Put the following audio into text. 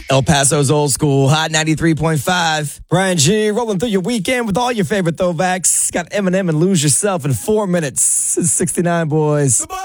El Paso's old school, Hot 93.5. Brian G, rolling through your weekend with all your favorite throwbacks. Got Eminem and Lose Yourself in 4 minutes. It's 69, boys. Goodbye.